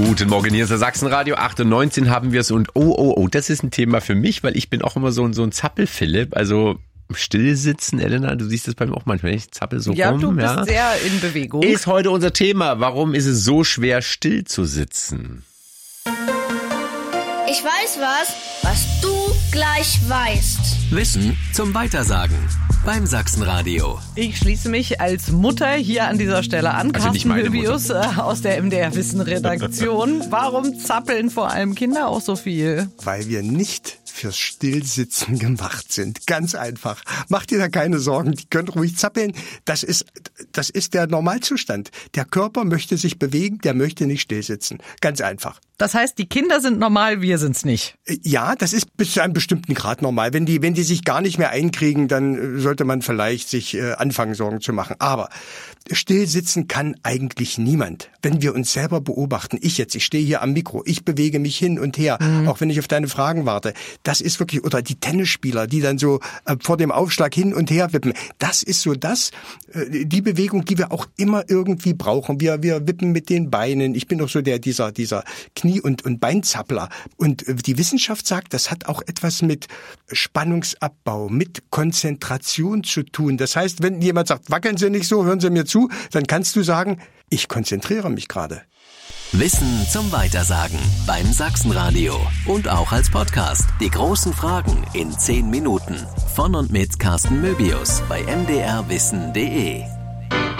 Guten Morgen, hier ist der Sachsenradio 8:19 haben wir es und das ist ein Thema für mich, weil ich bin auch immer so ein Zappel-Philipp, also still sitzen, Elena, du siehst das bei mir auch manchmal, ich zappel so ja, rum. Du bist sehr in Bewegung. Ist heute unser Thema, warum ist es so schwer, still zu sitzen? Ich weiß was du gleich weißt. Wissen zum Weitersagen beim Sachsenradio. Ich schließe mich als Mutter hier an dieser Stelle an. Also nicht Carsten meine Möbius aus der MDR-Wissen-Redaktion. Warum zappeln vor allem Kinder auch so viel? Weil wir nicht fürs Stillsitzen gemacht sind. Ganz einfach. Macht dir da keine Sorgen, die können ruhig zappeln. Das ist der Normalzustand. Der Körper möchte sich bewegen, der möchte nicht stillsitzen. Ganz einfach. Das heißt, die Kinder sind normal, wir sind's nicht. Ja, das ist bis zu einem bestimmten Grad normal. Wenn die sich gar nicht mehr einkriegen, dann sollte man vielleicht sich anfangen, Sorgen zu machen. Aber stillsitzen kann eigentlich niemand. Wenn wir uns selber beobachten, ich stehe hier am Mikro, ich bewege mich hin und her, auch wenn ich auf deine Fragen warte. Das ist wirklich, oder die Tennisspieler, die dann so vor dem Aufschlag hin und her wippen. Das ist so die Bewegung, die wir auch immer irgendwie brauchen. Wir wippen mit den Beinen. Ich bin doch so dieser Knie- und Beinzappler. Und die Wissenschaft sagt, das hat auch etwas mit Spannungsabbau, mit Konzentration zu tun. Das heißt, wenn jemand sagt, wackeln Sie nicht so, hören Sie mir zu, dann kannst du sagen, ich konzentriere mich gerade. Wissen zum Weitersagen beim Sachsenradio und auch als Podcast. Die großen Fragen in 10 Minuten. Von und mit Carsten Möbius bei mdrwissen.de.